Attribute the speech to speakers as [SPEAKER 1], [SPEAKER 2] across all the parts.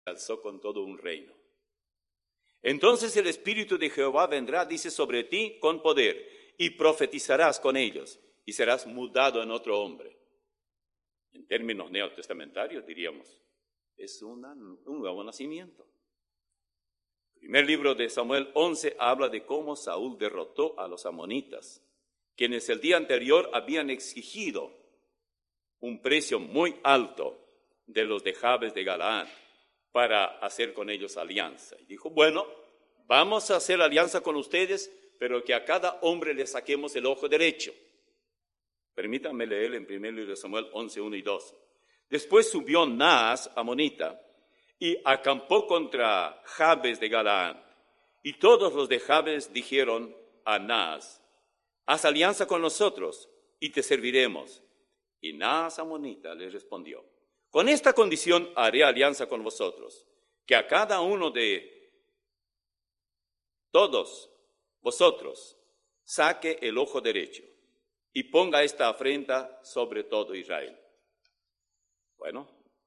[SPEAKER 1] alzó con todo un reino. Entonces el Espíritu de Jehová vendrá, dice, sobre ti con poder, y profetizarás con ellos, y serás mudado en otro hombre. En términos neotestamentarios diríamos, es un nuevo nacimiento. El primer libro de Samuel 11 habla de cómo Saúl derrotó a los amonitas, quienes el día anterior habían exigido un precio muy alto de los de Jabes de Galaad para hacer con ellos alianza. Y dijo, bueno, vamos a hacer alianza con ustedes, pero que a cada hombre le saquemos el ojo derecho. Permítanme leer en primer libro de Samuel 11, 1 y 2. Después subió Naas, amonita, y acampó contra Jabes de Galaad. Y todos los de Jabes dijeron a Naas, haz alianza con nosotros y te serviremos. Y Naas, amonita, le respondió, con esta condición haré alianza con vosotros, que a cada uno de todos vosotros saque el ojo derecho y ponga esta afrenta sobre todo Israel. Bueno,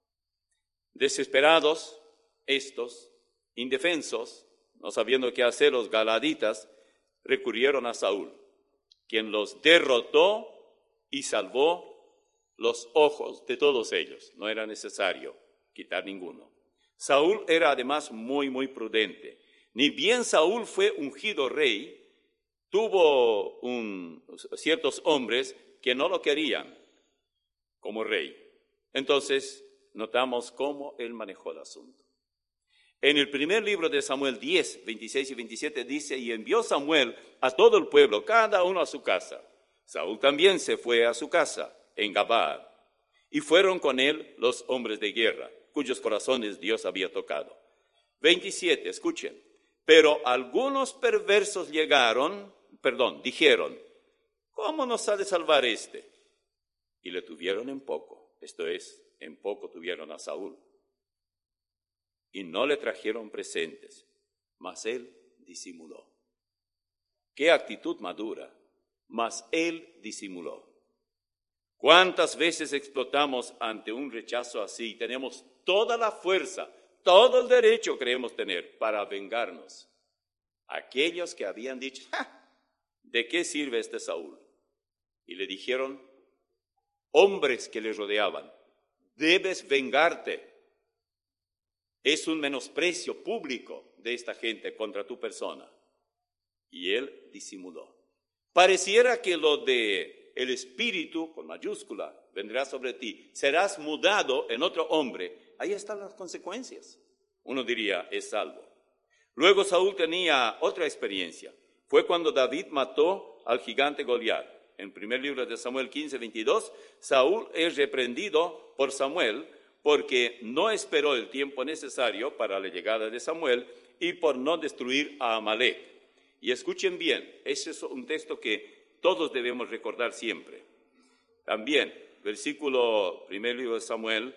[SPEAKER 1] desesperados estos, indefensos, no sabiendo qué hacer, los galaditas recurrieron a Saúl, quien los derrotó y salvó los ojos de todos ellos. No era necesario quitar ninguno. Saúl era además muy prudente. Ni bien Saúl fue ungido rey, tuvo ciertos hombres que no lo querían como rey. Entonces, notamos cómo él manejó el asunto. En el primer libro de Samuel 10, 26 y 27 dice, y envió Samuel a todo el pueblo, cada uno a su casa. Saúl también se fue a su casa en Gabaa, y fueron con él los hombres de guerra, cuyos corazones Dios había tocado. 27, escuchen. Pero algunos perversos dijeron, ¿cómo nos ha de salvar este? Y le tuvieron en poco, esto es, en poco tuvieron a Saúl. Y no le trajeron presentes, mas él disimuló. ¡Qué actitud madura! Mas él disimuló. ¿Cuántas veces explotamos ante un rechazo así y tenemos toda la fuerza, todo el derecho creemos tener para vengarnos? Aquellos que habían dicho, ¿de qué sirve este Saúl? Y le dijeron, hombres que le rodeaban, debes vengarte. Es un menosprecio público de esta gente contra tu persona. Y él disimuló. Pareciera que lo de el espíritu, con mayúscula, vendrá sobre ti. Serás mudado en otro hombre. Ahí están las consecuencias. Uno diría, es salvo. Luego Saúl tenía otra experiencia. Fue cuando David mató al gigante Goliat. En primer libro de Samuel 15, 22, Saúl es reprendido por Samuel porque no esperó el tiempo necesario para la llegada de Samuel y por no destruir a Amalek. Y escuchen bien, ese es un texto que todos debemos recordar siempre. También, primer libro de Samuel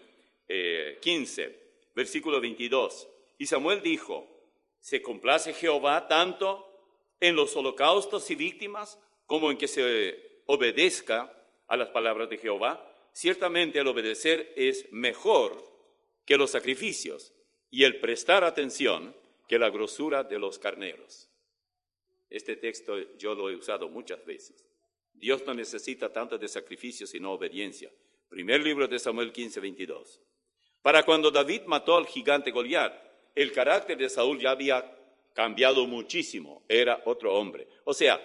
[SPEAKER 1] 15, versículo 22. Y Samuel dijo, ¿se complace Jehová tanto en los holocaustos y víctimas como en que se obedezca a las palabras de Jehová? Ciertamente el obedecer es mejor que los sacrificios y el prestar atención que la grosura de los carneros. Este texto yo lo he usado muchas veces. Dios no necesita tanto de sacrificios sino obediencia. Primer libro de Samuel 15, 22. Para cuando David mató al gigante Goliat, el carácter de Saúl ya había cambiado muchísimo. Era otro hombre. O sea,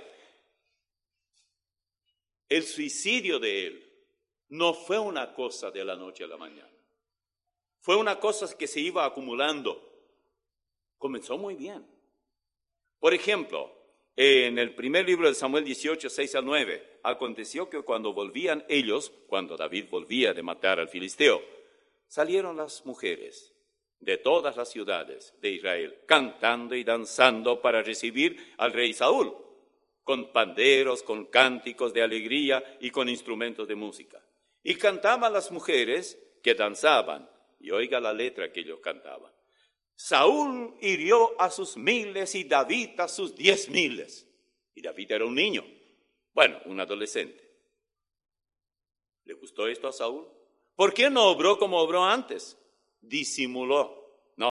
[SPEAKER 1] el suicidio de él no fue una cosa de la noche a la mañana. Fue una cosa que se iba acumulando. Comenzó muy bien. Por ejemplo, en el primer libro de Samuel 18, 6 al 9, aconteció que cuando David volvía de matar al filisteo, salieron las mujeres de todas las ciudades de Israel, cantando y danzando para recibir al rey Saúl, con panderos, con cánticos de alegría y con instrumentos de música. Y cantaban las mujeres que danzaban, y oiga la letra que ellos cantaban. Saúl hirió a sus 1000 y David a sus 10,000. Y David era un niño, un adolescente. ¿Le gustó esto a Saúl? ¿Por qué no obró como obró antes? Disimuló.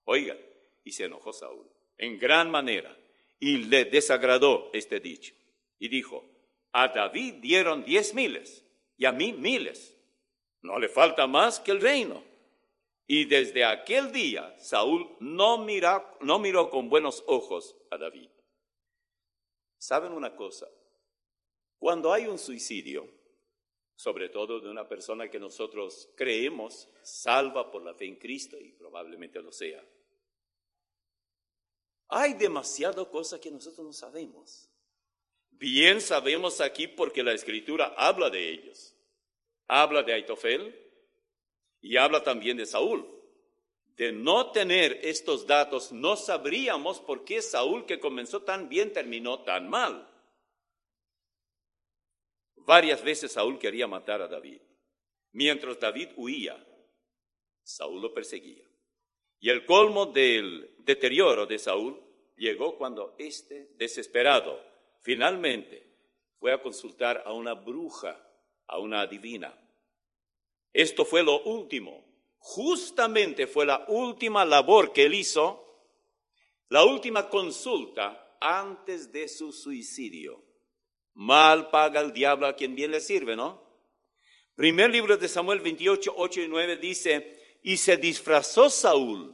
[SPEAKER 1] Oigan, y se enojó Saúl en gran manera y le desagradó este dicho. Y dijo, a David dieron 10,000 y a mí 1,000. No le falta más que el reino. Y desde aquel día Saúl no miró con buenos ojos a David. ¿Saben una cosa? Cuando hay un suicidio, sobre todo de una persona que nosotros creemos salva por la fe en Cristo, y probablemente lo sea, hay demasiadas cosas que nosotros no sabemos. Bien sabemos aquí porque la Escritura habla de ellos. Habla de Aitofel y habla también de Saúl. De no tener estos datos, no sabríamos por qué Saúl, que comenzó tan bien, terminó tan mal. Varias veces Saúl quería matar a David. Mientras David huía, Saúl lo perseguía. Y el colmo del deterioro de Saúl llegó cuando éste, desesperado, finalmente fue a consultar a una bruja, a una adivina. Esto fue lo último, justamente fue la última labor que él hizo, la última consulta antes de su suicidio. Mal paga el diablo a quien bien le sirve, ¿no? Primer libro de Samuel 28, 8 y 9 dice, y se disfrazó Saúl.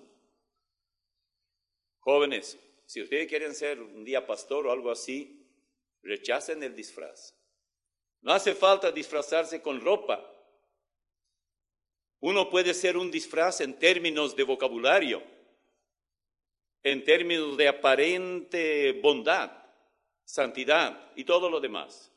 [SPEAKER 1] Jóvenes, si ustedes quieren ser un día pastor o algo así, rechacen el disfraz. No hace falta disfrazarse con ropa. Uno puede ser un disfraz en términos de vocabulario, en términos de aparente bondad, santidad y todo lo demás.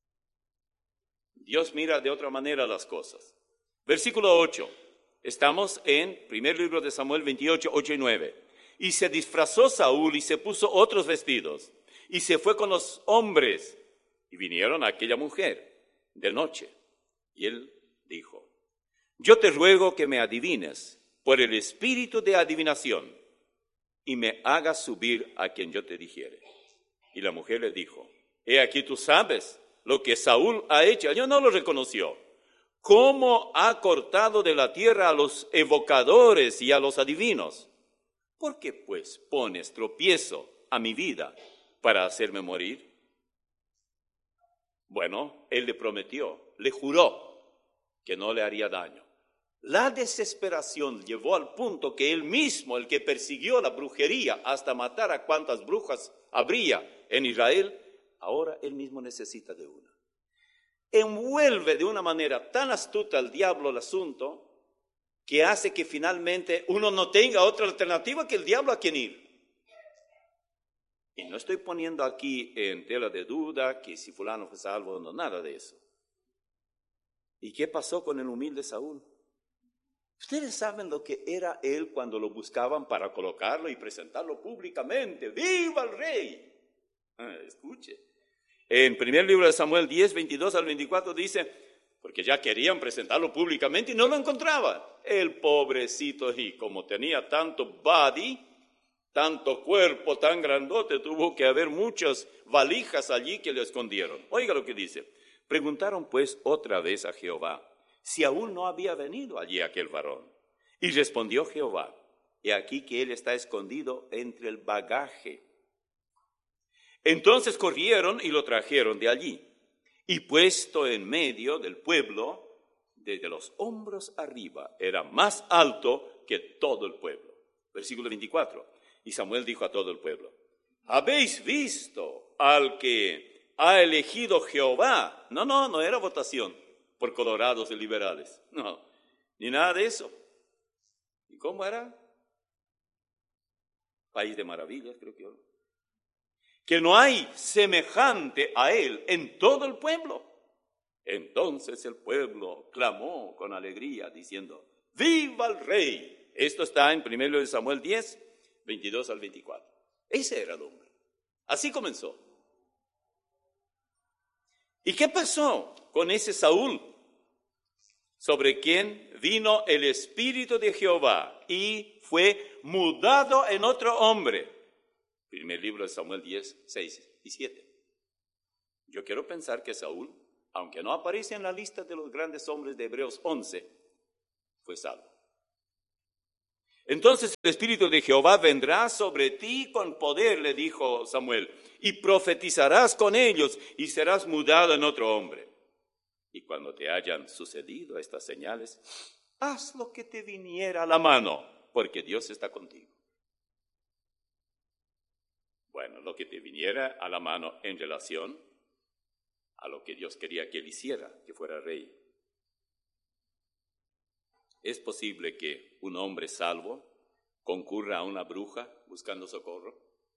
[SPEAKER 1] Dios mira de otra manera las cosas. Versículo 8. Estamos en primer libro de Samuel 28, 8 y 9. Y se disfrazó Saúl y se puso otros vestidos y se fue con los hombres y vinieron a aquella mujer de noche. Y él dijo, yo te ruego que me adivines por el espíritu de adivinación y me hagas subir a quien yo te dijere. Y la mujer le dijo, he aquí tú sabes lo que Saúl ha hecho. Ella no lo reconoció. ¿Cómo ha cortado de la tierra a los evocadores y a los adivinos? ¿Por qué pues pones tropiezo a mi vida para hacerme morir? Bueno, él le prometió, le juró que no le haría daño. La desesperación llevó al punto que él mismo, el que persiguió la brujería hasta matar a cuantas brujas habría en Israel, ahora él mismo necesita de una. Envuelve de una manera tan astuta al diablo el asunto que hace que finalmente uno no tenga otra alternativa que el diablo a quien ir. Y no estoy poniendo aquí en tela de duda que si fulano fue salvo o no, nada de eso. ¿Y qué pasó con el humilde Saúl? Ustedes saben lo que era él cuando lo buscaban para colocarlo y presentarlo públicamente. ¡Viva el rey! Escuche. En primer libro de Samuel 10, 22 al 24 dice, porque ya querían presentarlo públicamente y no lo encontraban. El pobrecito, y como tenía tanto body, tanto cuerpo tan grandote, tuvo que haber muchas valijas allí que le escondieron. Oiga lo que dice. Preguntaron pues otra vez a Jehová si aún no había venido allí aquel varón. Y respondió Jehová, he aquí que él está escondido entre el bagaje. Entonces corrieron y lo trajeron de allí. Y puesto en medio del pueblo, desde los hombros arriba, era más alto que todo el pueblo. Versículo 24. Y Samuel dijo a todo el pueblo, ¿habéis visto al que ha elegido Jehová? No era votación por colorados y liberales. No, ni nada de eso. ¿Y cómo era? País de maravillas, creo que era. Que no hay semejante a él en todo el pueblo. Entonces el pueblo clamó con alegría diciendo, ¡viva el rey! Esto está en 1 Samuel 10, 22 al 24. Ese era el hombre. Así comenzó. ¿Y qué pasó con ese Saúl? Sobre quien vino el Espíritu de Jehová y fue mudado en otro hombre. Primer libro de Samuel 10, 6 y 7. Yo quiero pensar que Saúl, aunque no aparece en la lista de los grandes hombres de Hebreos 11, fue salvo. Entonces el Espíritu de Jehová vendrá sobre ti con poder, le dijo Samuel, y profetizarás con ellos y serás mudado en otro hombre. Y cuando te hayan sucedido estas señales, haz lo que te viniera a la mano, porque Dios está contigo. Bueno, lo que te viniera a la mano en relación a lo que Dios quería que él hiciera, que fuera rey. ¿Es posible que un hombre salvo concurra a una bruja buscando socorro?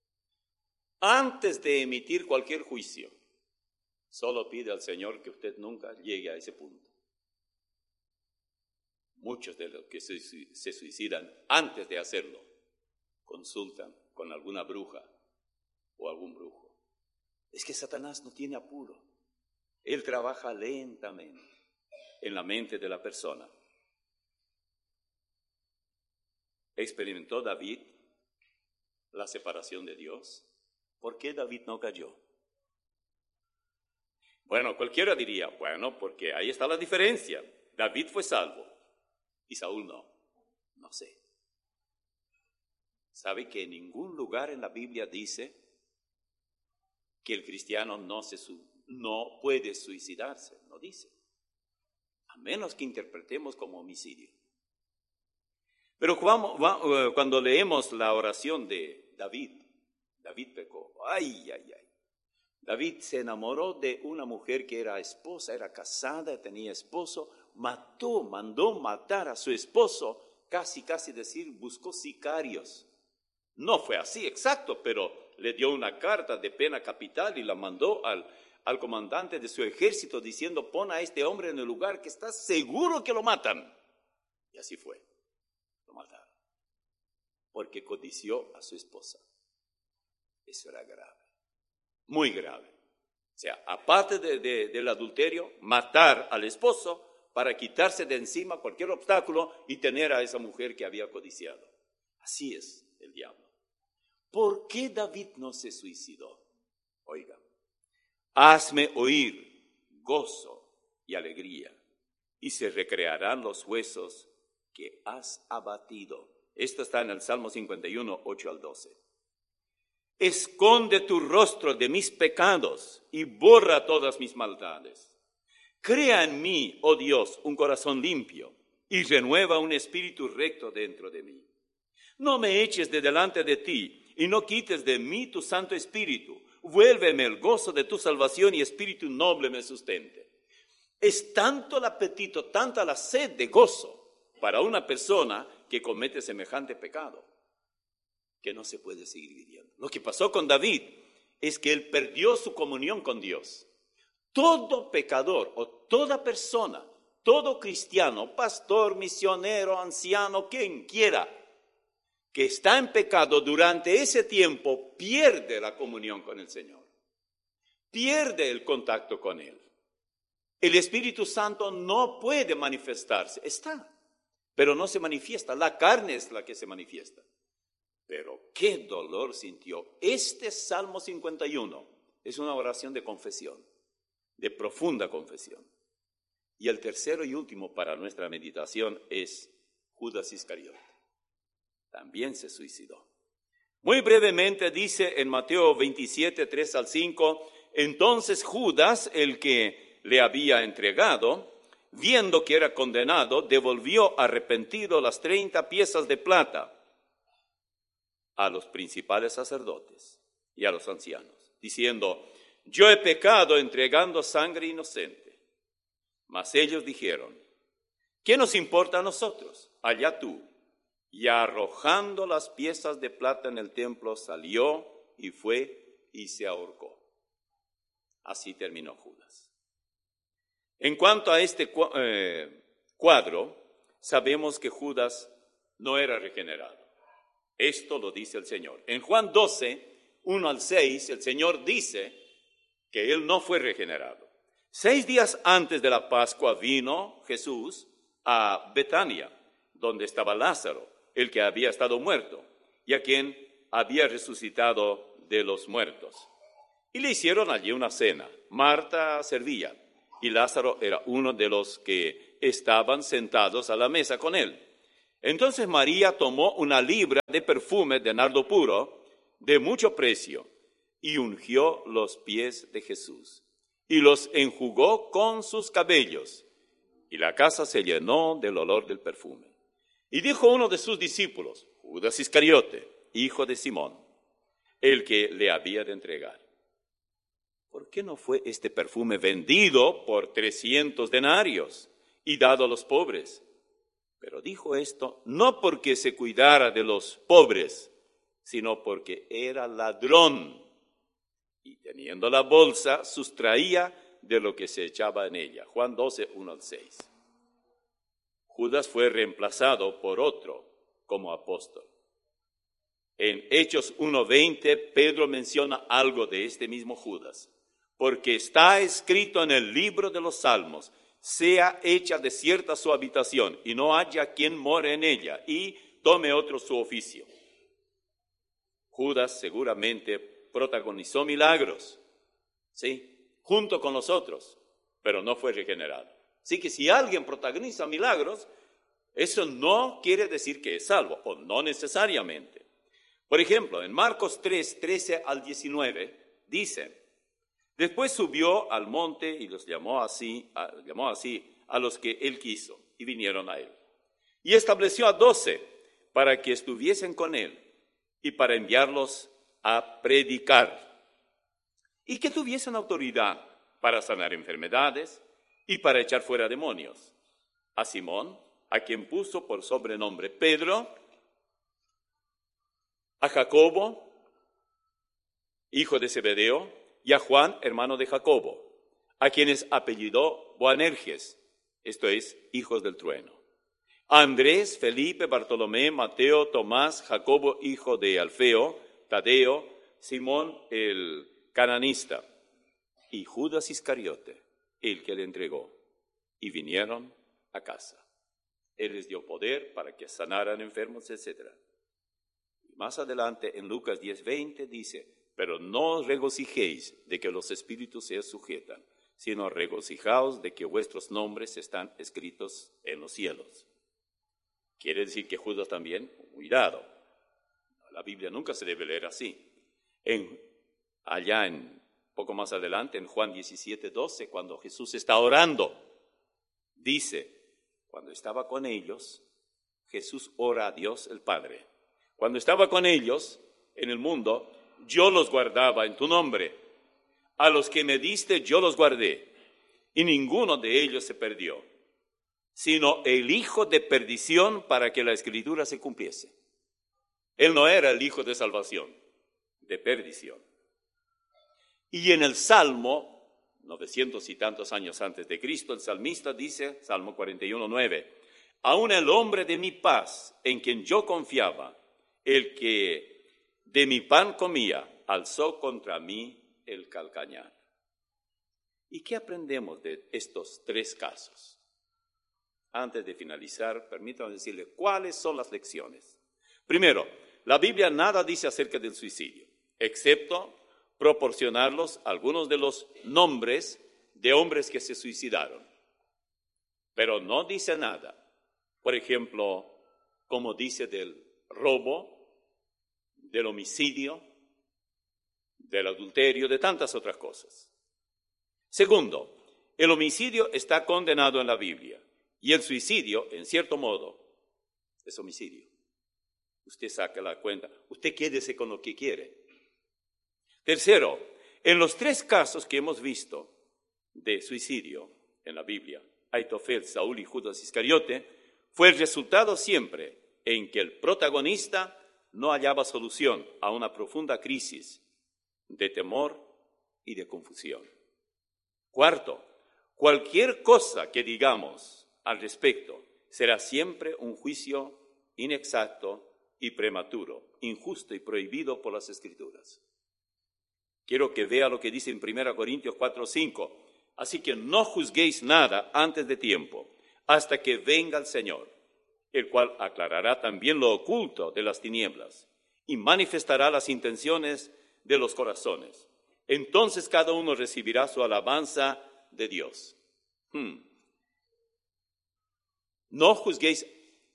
[SPEAKER 1] Antes de emitir cualquier juicio, solo pide al Señor que usted nunca llegue a ese punto. Muchos de los que se suicidan antes de hacerlo consultan con alguna bruja o algún brujo. Es que Satanás no tiene apuro. Él trabaja lentamente en la mente de la persona. ¿Experimentó David la separación de Dios? ¿Por qué David no cayó? Bueno, cualquiera diría, bueno, porque ahí está la diferencia. David fue salvo y Saúl no. No sé. ¿Sabe que en ningún lugar en la Biblia dice que el cristiano no puede suicidarse? No dice. A menos que interpretemos como homicidio. Pero cuando leemos la oración de David pecó. Ay. David se enamoró de una mujer que era esposa, era casada, tenía esposo, mandó matar a su esposo, casi decir, buscó sicarios. No fue así, exacto, pero le dio una carta de pena capital y la mandó al comandante de su ejército diciendo, pon a este hombre en el lugar que está seguro que lo matan. Y así fue. Lo mataron, porque codició a su esposa. Eso era grave, muy grave. O sea, aparte del adulterio, matar al esposo para quitarse de encima cualquier obstáculo y tener a esa mujer que había codiciado. Así es el diablo. ¿Por qué David no se suicidó? Oiga, hazme oír gozo y alegría, y se recrearán los huesos que has abatido. Esto está en el Salmo 51, 8 al 12. Esconde tu rostro de mis pecados y borra todas mis maldades. Crea en mí, oh Dios, un corazón limpio y renueva un espíritu recto dentro de mí. No me eches de delante de ti y no quites de mí tu Santo Espíritu. Vuélveme el gozo de tu salvación y espíritu noble me sustente. Es tanto el apetito, tanta la sed de gozo para una persona que comete semejante pecado, que no se puede seguir viviendo. Lo que pasó con David es que él perdió su comunión con Dios. Todo pecador o toda persona, todo cristiano, pastor, misionero, anciano, quien quiera, que está en pecado durante ese tiempo, pierde la comunión con el Señor. Pierde el contacto con Él. El Espíritu Santo no puede manifestarse. Está, pero no se manifiesta. La carne es la que se manifiesta. Pero qué dolor sintió. Este Salmo 51 es una oración de confesión, de profunda confesión. Y el tercero y último para nuestra meditación es Judas Iscariote. También se suicidó. Muy brevemente dice en Mateo 27, 3 al 5, entonces Judas, el que le había entregado, viendo que era condenado, devolvió arrepentido las 30 piezas de plata a los principales sacerdotes y a los ancianos, diciendo, yo he pecado entregando sangre inocente. Mas ellos dijeron, ¿qué nos importa a nosotros? Allá tú. Y arrojando las piezas de plata en el templo, salió y fue y se ahorcó. Así terminó Judas. En cuanto a este cuadro, sabemos que Judas no era regenerado. Esto lo dice el Señor. En Juan 12, 1 al 6, el Señor dice que él no fue regenerado. 6 días antes de la Pascua vino Jesús a Betania, donde estaba Lázaro, el que había estado muerto, y a quien había resucitado de los muertos. Y le hicieron allí una cena. Marta servía, y Lázaro era uno de los que estaban sentados a la mesa con él. Entonces María tomó una libra de perfume de nardo puro, de mucho precio, y ungió los pies de Jesús, y los enjugó con sus cabellos, y la casa se llenó del olor del perfume. Y dijo uno de sus discípulos, Judas Iscariote, hijo de Simón, el que le había de entregar: ¿por qué no fue este perfume vendido por 300 denarios y dado a los pobres? Pero dijo esto no porque se cuidara de los pobres, sino porque era ladrón, y teniendo la bolsa, sustraía de lo que se echaba en ella. Juan 12, 1 al 6. Judas fue reemplazado por otro como apóstol. En Hechos 1:20, Pedro menciona algo de este mismo Judas. Porque está escrito en el libro de los Salmos: sea hecha desierta su habitación, y no haya quien more en ella, y tome otro su oficio. Judas seguramente protagonizó milagros, ¿sí?, junto con los otros, pero no fue regenerado. Así que si alguien protagoniza milagros, eso no quiere decir que es salvo, o no necesariamente. Por ejemplo, en Marcos 3, 13 al 19, dice: después subió al monte y los llamó así a los que él quiso, y vinieron a él. Y estableció a 12 para que estuviesen con él y para enviarlos a predicar, y que tuviesen autoridad para sanar enfermedades y para echar fuera demonios. A Simón, a quien puso por sobrenombre Pedro, a Jacobo, hijo de Zebedeo, y a Juan, hermano de Jacobo, a quienes apellidó Boanerges, esto es, hijos del trueno. A Andrés, Felipe, Bartolomé, Mateo, Tomás, Jacobo, hijo de Alfeo, Tadeo, Simón el cananista, y Judas Iscariote, el que le entregó. Y vinieron a casa. Él les dio poder para que sanaran enfermos, etc. Y más adelante, en Lucas 10:20, dice: pero no os regocijéis de que los espíritus se sujetan, sino regocijaos de que vuestros nombres están escritos en los cielos. Quiere decir que Judas también, cuidado, la Biblia nunca se debe leer así. Poco más adelante, en Juan 17:12, cuando Jesús está orando, dice: cuando estaba con ellos, Jesús ora a Dios el Padre. Cuando estaba con ellos en el mundo, yo los guardaba en tu nombre. A los que me diste yo los guardé, y ninguno de ellos se perdió, sino el hijo de perdición, para que la escritura se cumpliese. Él no era el hijo de salvación, de perdición. Y en el Salmo, 900 y tantos años antes de Cristo, el salmista dice, Salmo 41:9, aún el hombre de mi paz, en quien yo confiaba, el que de mi pan comía, alzó contra mí el calcañar. ¿Y qué aprendemos de estos tres casos? Antes de finalizar, permítanme decirle cuáles son las lecciones. Primero, la Biblia nada dice acerca del suicidio, excepto proporcionarlos algunos de los nombres de hombres que se suicidaron. Pero no dice nada, por ejemplo, como dice del robo, del homicidio, del adulterio, de tantas otras cosas. Segundo, el homicidio está condenado en la Biblia, y el suicidio, en cierto modo, es homicidio. Usted saca la cuenta, usted quédese con lo que quiere. Tercero, en los tres casos que hemos visto de suicidio en la Biblia, Aitofel, Saúl y Judas Iscariote, fue el resultado siempre en que el protagonista no hallaba solución a una profunda crisis de temor y de confusión. Cuarto, cualquier cosa que digamos al respecto será siempre un juicio inexacto y prematuro, injusto y prohibido por las Escrituras. Quiero que vea lo que dice en 1 Corintios 4:5. Así que no juzguéis nada antes de tiempo, hasta que venga el Señor, el cual aclarará también lo oculto de las tinieblas y manifestará las intenciones de los corazones. Entonces cada uno recibirá su alabanza de Dios. No juzguéis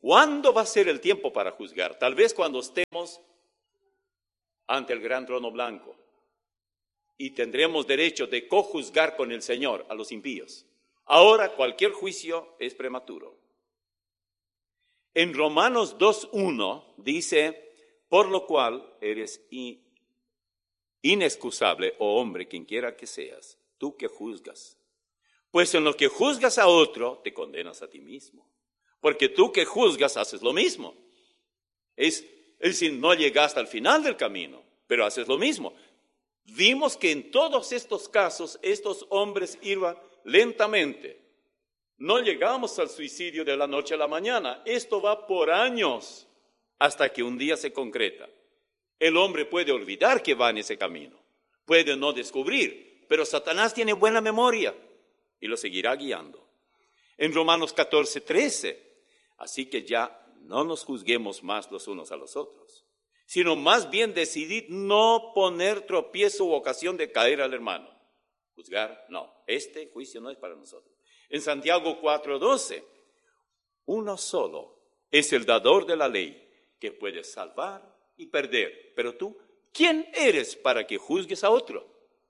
[SPEAKER 1] ¿Cuándo va a ser el tiempo para juzgar? Tal vez cuando estemos ante el gran trono blanco y tendremos derecho de cojuzgar con el Señor a los impíos. Ahora cualquier juicio es prematuro. En Romanos 2:1 dice, por lo cual eres inexcusable, oh hombre, quien quiera que seas, tú que juzgas. Pues en lo que juzgas a otro, te condenas a ti mismo. Porque tú que juzgas haces lo mismo. Es decir, no llegaste al final del camino, pero haces lo mismo. Vimos que en todos estos casos, estos hombres iban lentamente. No llegamos al suicidio de la noche a la mañana. Esto va por años hasta que un día se concreta. El hombre puede olvidar que va en ese camino, puede no descubrir, pero Satanás tiene buena memoria y lo seguirá guiando. En Romanos 14:13, así que ya no nos juzguemos más los unos a los otros, sino más bien decidid no poner tropiezo u ocasión de caer al hermano. Juzgar, no, este juicio no es para nosotros. En Santiago 4:12, uno solo es el dador de la ley, que puede salvar y perder. Pero tú, ¿quién eres para que juzgues a otro?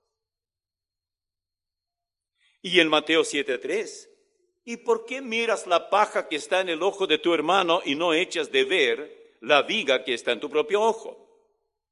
[SPEAKER 1] Y en Mateo 7:3, ¿y por qué miras la paja que está en el ojo de tu hermano y no echas de ver la viga que está en tu propio ojo?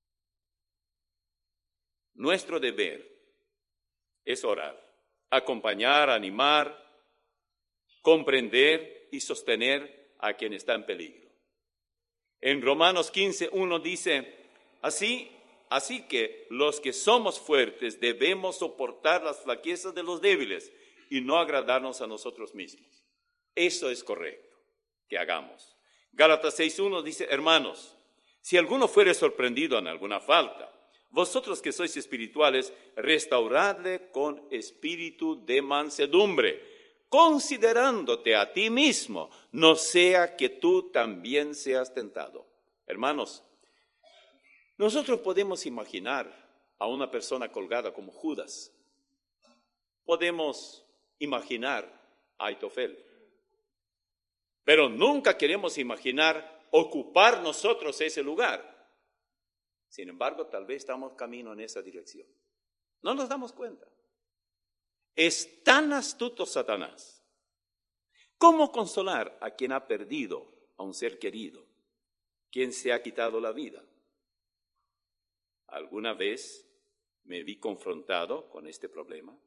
[SPEAKER 1] Nuestro deber es orar, acompañar, animar, comprender y sostener a quien está en peligro. En Romanos 15:1 dice, así que los que somos fuertes debemos soportar las flaquezas de los débiles y no agradarnos a nosotros mismos. Eso es correcto que hagamos. Gálatas 6:1 dice, hermanos, si alguno fuere sorprendido en alguna falta, vosotros que sois espirituales, restauradle con espíritu de mansedumbre, considerándote a ti mismo, no sea que tú también seas tentado. Hermanos, nosotros podemos imaginar a una persona colgada como Judas. Podemos imaginar a Aitofel. Pero nunca queremos imaginar ocupar nosotros ese lugar. Sin embargo, tal vez estamos camino en esa dirección. No nos damos cuenta. Es tan astuto Satanás. ¿Cómo consolar a quien ha perdido a un ser querido? ¿Quién se ha quitado la vida? ¿Alguna vez me vi confrontado con este problema?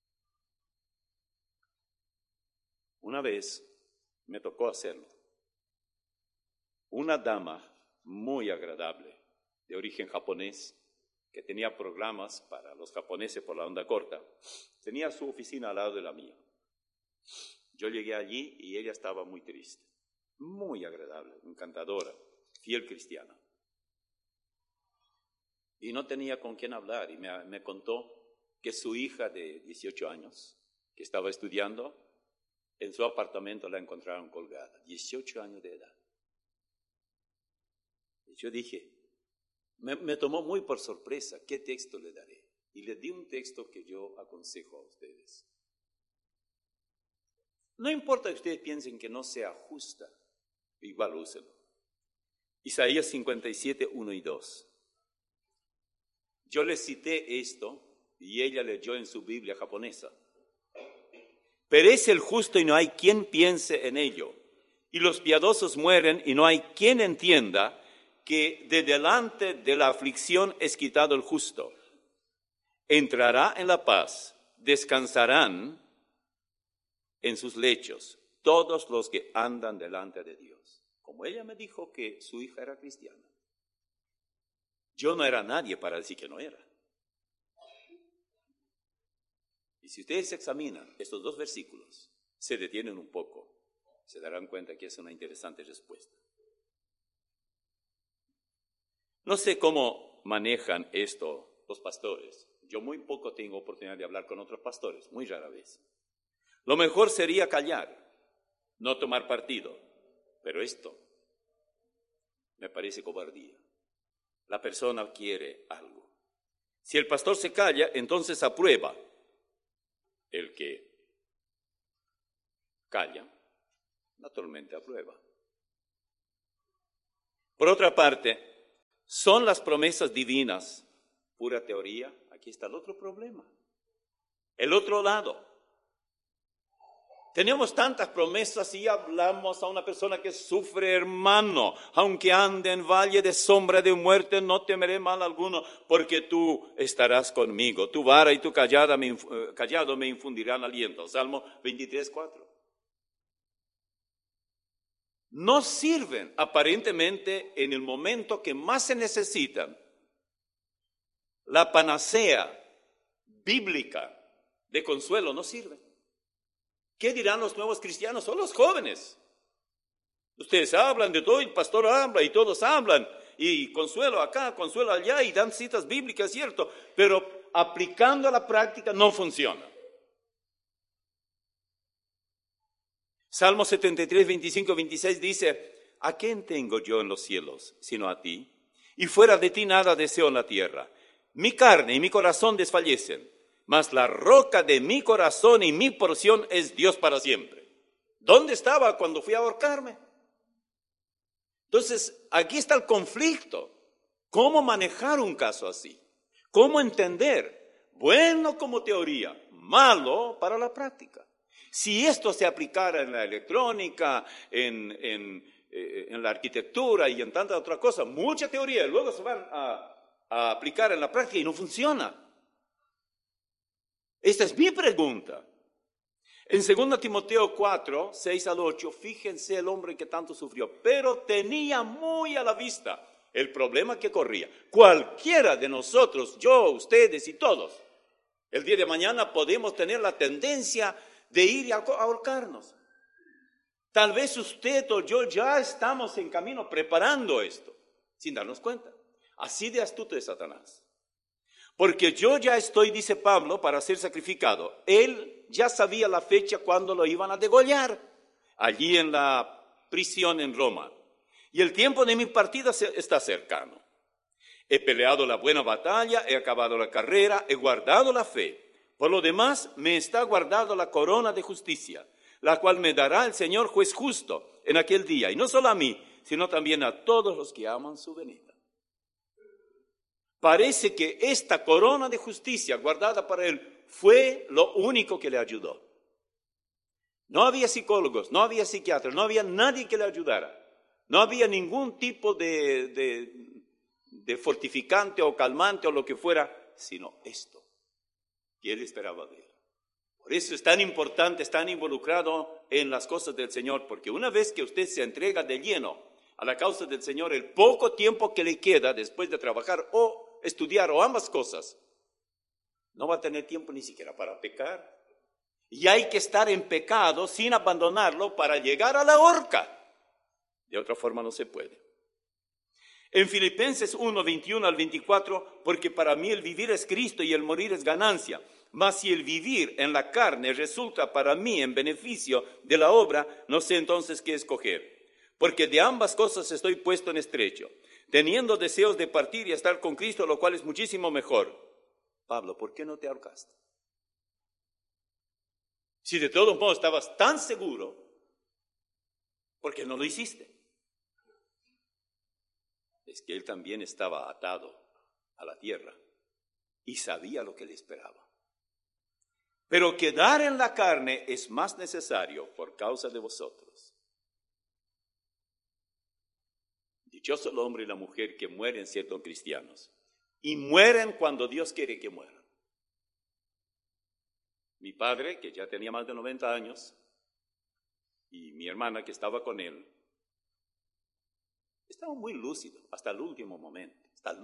[SPEAKER 1] Una vez me tocó hacerlo. Una dama muy agradable, de origen japonés, que tenía programas para los japoneses por la onda corta, tenía su oficina al lado de la mía. Yo llegué allí y ella estaba muy triste, muy agradable, encantadora, fiel cristiana. Y no tenía con quién hablar y me contó que su hija de 18 años, que estaba estudiando, en su apartamento la encontraron colgada, 18 años de edad. Y yo dije, me tomó muy por sorpresa, ¿qué texto le daré? Y le di un texto que yo aconsejo a ustedes. No importa que ustedes piensen que no sea justa, igual úselo. Isaías 57, 1 y 2. Yo le cité esto y ella leyó en su Biblia japonesa. Perece el justo y no hay quien piense en ello. Y los piadosos mueren y no hay quien entienda que de delante de la aflicción es quitado el justo. Entrará en la paz, descansarán en sus lechos todos los que andan delante de Dios. Como ella me dijo que su hija era cristiana. Yo no era nadie para decir que no era. Y si ustedes examinan estos dos versículos, se detienen un poco, se darán cuenta que es una interesante respuesta. No sé cómo manejan esto los pastores. Yo muy poco tengo oportunidad de hablar con otros pastores, muy rara vez. Lo mejor sería callar, no tomar partido, pero esto me parece cobardía. La persona quiere algo. Si el pastor se calla, entonces aprueba. El que calla, naturalmente aprueba. Por otra parte, ¿son las promesas divinas pura teoría? Aquí está el otro problema. El otro lado. Tenemos tantas promesas y hablamos a una persona que sufre, hermano, aunque ande en valle de sombra de muerte, no temeré mal alguno, porque tú estarás conmigo. Tu vara y tu callado me infundirán aliento. Salmo 23:4. No sirven aparentemente en el momento que más se necesitan. La panacea bíblica de consuelo no sirve. ¿Qué dirán los nuevos cristianos? O los jóvenes. Ustedes hablan de todo, el pastor habla y todos hablan. Y consuelo acá, consuelo allá y dan citas bíblicas, cierto. Pero aplicando a la práctica no funciona. Salmo 73, 25, 26 dice, ¿a quién tengo yo en los cielos sino a ti? Y fuera de ti nada deseo en la tierra. Mi carne y mi corazón desfallecen, mas la roca de mi corazón y mi porción es Dios para siempre. ¿Dónde estaba cuando fui a ahorcarme? Entonces, aquí está el conflicto. ¿Cómo manejar un caso así? ¿Cómo entender? Bueno como teoría, malo para la práctica. Si esto se aplicara en la electrónica, en la arquitectura y en tantas otras cosas, mucha teoría, luego se van a aplicar en la práctica y no funciona. Esta es mi pregunta. En 2 Timoteo 4, 6 al 8, fíjense el hombre que tanto sufrió, pero tenía muy a la vista el problema que corría. Cualquiera de nosotros, yo, ustedes y todos, el día de mañana podemos tener la tendencia de ir a ahorcarnos. Tal vez usted o yo ya estamos en camino preparando esto, sin darnos cuenta. Así de astuto es Satanás. Porque yo ya estoy, dice Pablo, para ser sacrificado. Él ya sabía la fecha cuando lo iban a degollar, allí en la prisión en Roma. Y el tiempo de mi partida está cercano. He peleado la buena batalla, he acabado la carrera, he guardado la fe. Por lo demás, me está guardado la corona de justicia, la cual me dará el Señor juez justo en aquel día. Y no solo a mí, sino también a todos los que aman su venida. Parece que esta corona de justicia guardada para él fue lo único que le ayudó. No había psicólogos, no había psiquiatras, no había nadie que le ayudara. No había ningún tipo de fortificante o calmante o lo que fuera, sino esto que él esperaba de él. Por eso es tan importante, es tan involucrado en las cosas del Señor, porque una vez que usted se entrega de lleno a la causa del Señor, el poco tiempo que le queda después de trabajar o estudiar o ambas cosas, no va a tener tiempo ni siquiera para pecar. Y hay que estar en pecado sin abandonarlo para llegar a la horca. De otra forma no se puede. En Filipenses 1, 21 al 24, porque para mí el vivir es Cristo y el morir es ganancia. Mas si el vivir en la carne resulta para mí en beneficio de la obra, no sé entonces qué escoger. Porque de ambas cosas estoy puesto en estrecho, teniendo deseos de partir y estar con Cristo, lo cual es muchísimo mejor. Pablo, ¿por qué no te ahorcaste? Si de todos modos estabas tan seguro, ¿por qué no lo hiciste? Es que él también estaba atado a la tierra y sabía lo que le esperaba. Pero quedar en la carne es más necesario por causa de vosotros. Dichoso el hombre y la mujer que mueren siendo cristianos y mueren cuando Dios quiere que mueran. Mi padre, que ya tenía más de 90 años, y mi hermana que estaba con él, estaba muy lúcido hasta el último momento,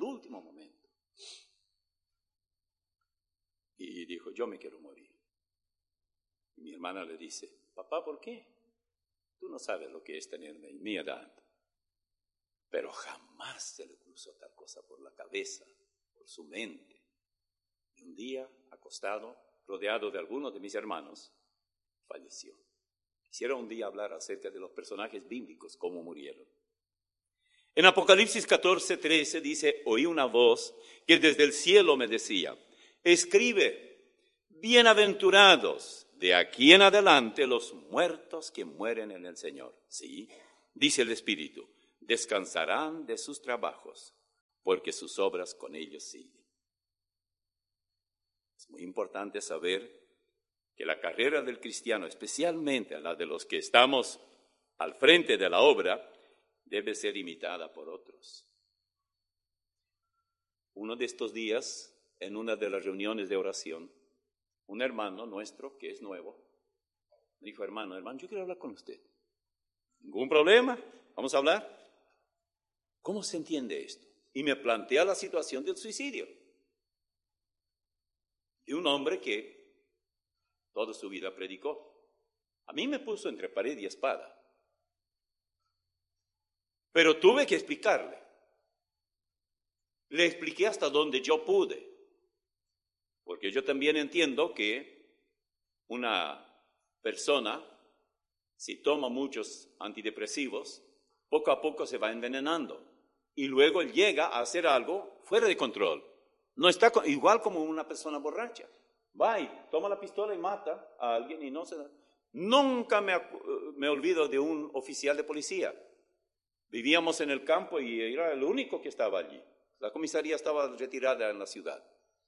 [SPEAKER 1] Y dijo, yo me quiero morir. Y mi hermana le dice, papá, ¿por qué? Tú no sabes lo que es tener mi edad. Pero jamás se le cruzó tal cosa por la cabeza, por su mente. Y un día, acostado, rodeado de algunos de mis hermanos, falleció. Quisiera un día hablar acerca de los personajes bíblicos, cómo murieron. En Apocalipsis 14, 13 dice, oí una voz que desde el cielo me decía, escribe, bienaventurados de aquí en adelante los muertos que mueren en el Señor. Sí, dice el Espíritu, descansarán de sus trabajos, porque sus obras con ellos siguen. Es muy importante saber que la carrera del cristiano, especialmente la de los que estamos al frente de la obra, debe ser imitada por otros. Uno de estos días, en una de las reuniones de oración, un hermano nuestro, que es nuevo, me dijo, hermano, yo quiero hablar con usted. ¿Ningún problema? ¿Vamos a hablar? ¿Cómo se entiende esto? Y me plantea la situación del suicidio. De un hombre que toda su vida predicó. A mí me puso entre pared y espada. Pero tuve que explicarle. Le expliqué hasta donde yo pude. Porque yo también entiendo que una persona, si toma muchos antidepresivos, poco a poco se va envenenando. Y luego él llega a hacer algo fuera de control. No está igual como una persona borracha. Va y toma la pistola y mata a alguien y no se da. Nunca me olvido de un oficial de policía. Vivíamos en el campo y era el único que estaba allí. La comisaría estaba retirada en la ciudad.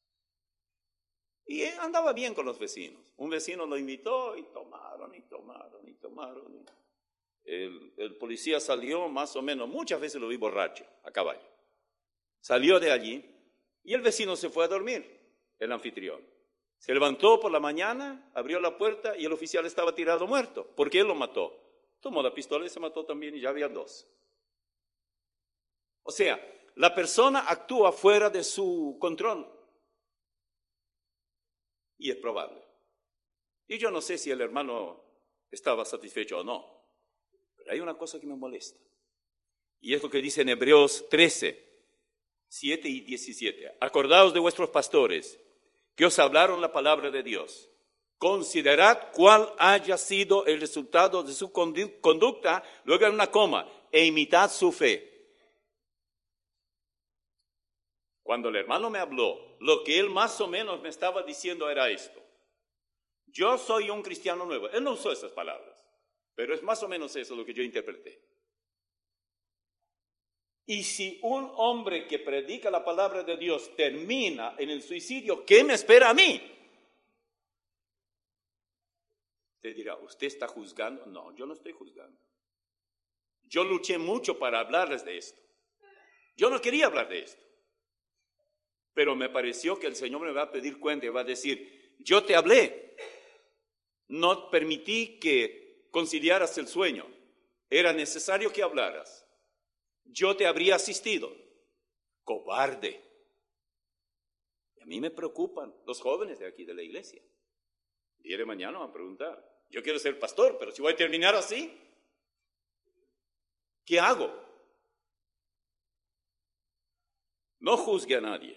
[SPEAKER 1] Y andaba bien con los vecinos. Un vecino lo invitó y tomaron. El policía salió más o menos, muchas veces lo vi borracho, a caballo. Salió de allí y el vecino se fue a dormir, el anfitrión. Se levantó por la mañana, abrió la puerta y el oficial estaba tirado muerto, porque él lo mató. Tomó la pistola y se mató también y ya había dos. O sea, la persona actúa fuera de su control. Y es probable. Y yo no sé si el hermano estaba satisfecho o no. Pero hay una cosa que me molesta. Y es lo que dice en Hebreos 13, 7 y 17. Acordaos de vuestros pastores, que os hablaron la palabra de Dios. Considerad cuál haya sido el resultado de su conducta, luego en una coma, e imitad su fe. Cuando el hermano me habló, lo que él más o menos me estaba diciendo era esto. Yo soy un cristiano nuevo. Él no usó esas palabras, pero es más o menos eso lo que yo interpreté. Y si un hombre que predica la palabra de Dios termina en el suicidio, ¿qué me espera a mí? Usted dirá, ¿usted está juzgando? No, yo no estoy juzgando. Yo luché mucho para hablarles de esto. Yo no quería hablar de esto. Pero me pareció que el Señor me va a pedir cuenta y va a decir, yo te hablé, no permití que conciliaras el sueño, era necesario que hablaras, yo te habría asistido, cobarde. Y a mí me preocupan los jóvenes de aquí de la iglesia. El día de mañana van a preguntar, yo quiero ser pastor, pero si voy a terminar así, ¿qué hago? No juzgue a nadie.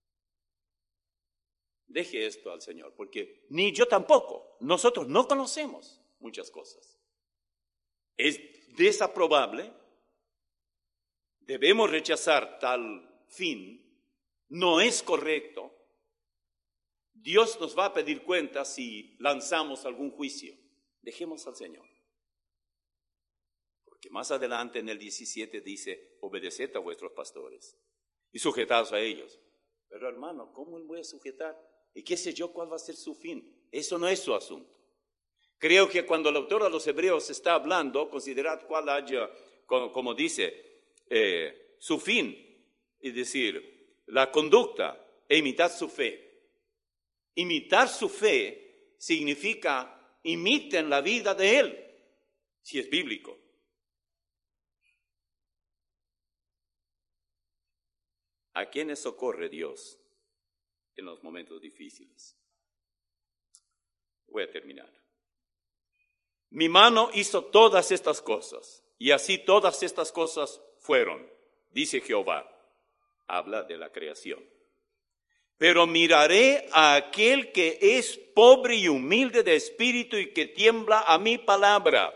[SPEAKER 1] Deje esto al Señor, porque ni yo tampoco, nosotros no conocemos muchas cosas. Es desaprobable, debemos rechazar tal fin, no es correcto. Dios nos va a pedir cuenta si lanzamos algún juicio. Dejemos al Señor. Porque más adelante en el 17 dice, obedeced a vuestros pastores y sujetaos a ellos. Pero hermano, ¿cómo voy a sujetar? Y qué sé yo cuál va a ser su fin. Eso no es su asunto. Creo que cuando el autor a los Hebreos está hablando, considerad cuál haya, como dice, su fin, es decir, la conducta, e imitad su fe. Imitar su fe significa imiten la vida de Él, si es bíblico. ¿A quiénes socorre Dios en los momentos difíciles? Voy a terminar. Mi mano hizo todas estas cosas, y así todas estas cosas fueron, dice Jehová. Habla de la creación. Pero miraré a aquel que es pobre y humilde de espíritu y que tiembla a mi palabra.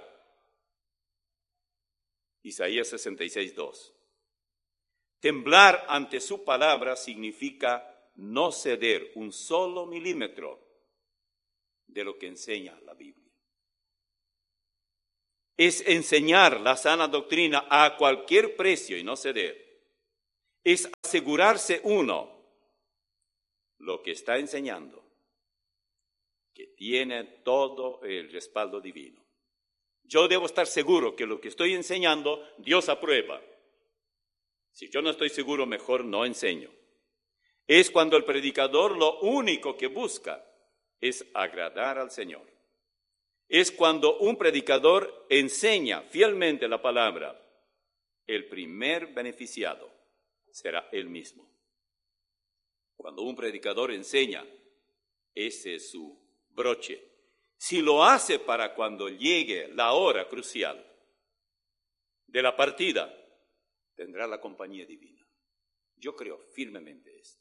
[SPEAKER 1] Isaías 66:2. Temblar ante su palabra significa no ceder un solo milímetro de lo que enseña la Biblia. Es enseñar la sana doctrina a cualquier precio y no ceder. Es asegurarse uno lo que está enseñando, que tiene todo el respaldo divino. Yo debo estar seguro que lo que estoy enseñando, Dios aprueba. Si yo no estoy seguro, mejor no enseño. Es cuando el predicador lo único que busca es agradar al Señor. Es cuando un predicador enseña fielmente la palabra, el primer beneficiado será él mismo. Cuando un predicador enseña, ese es su broche. Si lo hace para cuando llegue la hora crucial de la partida, tendrá la compañía divina. Yo creo firmemente esto.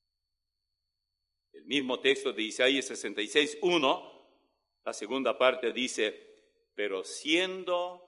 [SPEAKER 1] El mismo texto de Isaías 66:1, la segunda parte dice, pero siento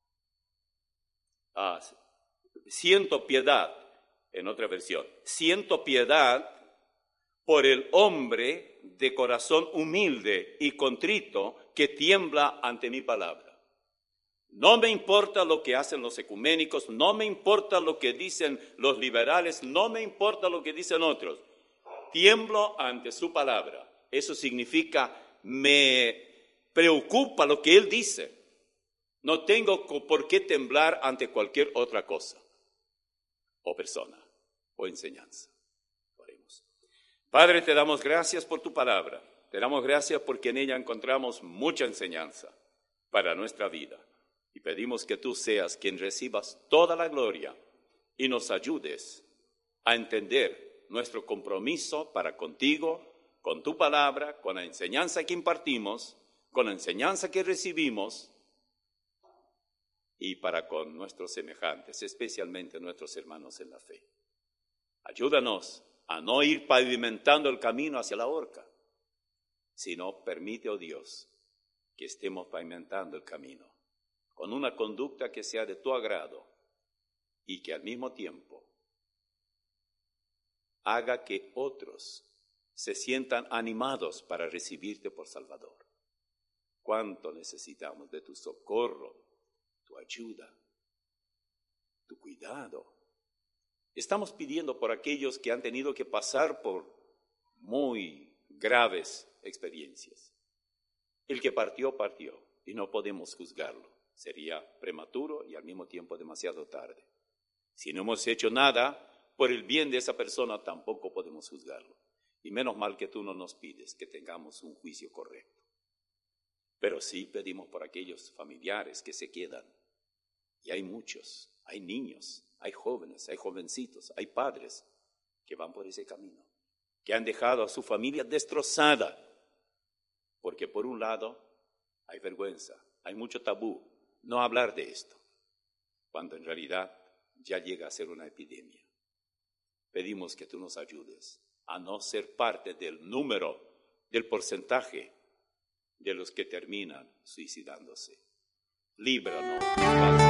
[SPEAKER 1] piedad, en otra versión, siento piedad por el hombre de corazón humilde y contrito que tiembla ante mi palabra. No me importa lo que hacen los ecuménicos, no me importa lo que dicen los liberales, no me importa lo que dicen otros. Tiemblo ante su palabra. Eso significa, me preocupa lo que él dice. No tengo por qué temblar ante cualquier otra cosa, o persona, o enseñanza. Oremos. Padre, te damos gracias por tu palabra. Te damos gracias porque en ella encontramos mucha enseñanza para nuestra vida. Y pedimos que tú seas quien recibas toda la gloria y nos ayudes a entender nuestro compromiso para contigo, con tu palabra, con la enseñanza que impartimos, con la enseñanza que recibimos y para con nuestros semejantes, especialmente nuestros hermanos en la fe. Ayúdanos a no ir pavimentando el camino hacia la horca, sino permite, oh Dios, que estemos pavimentando el camino con una conducta que sea de tu agrado y que al mismo tiempo haga que otros se sientan animados para recibirte por Salvador. Cuánto necesitamos de tu socorro, tu ayuda, tu cuidado. Estamos pidiendo por aquellos que han tenido que pasar por muy graves experiencias. El que partió, partió y no podemos juzgarlo. Sería prematuro y al mismo tiempo demasiado tarde. Si no hemos hecho nada por el bien de esa persona, tampoco podemos juzgarlo. Y menos mal que tú no nos pides que tengamos un juicio correcto. Pero sí pedimos por aquellos familiares que se quedan. Y hay muchos, hay niños, hay jóvenes, hay jovencitos, hay padres que van por ese camino, que han dejado a su familia destrozada. Porque por un lado hay vergüenza, hay mucho tabú. No hablar de esto, cuando en realidad ya llega a ser una epidemia. Pedimos que tú nos ayudes a no ser parte del número, del porcentaje de los que terminan suicidándose. Líbranos.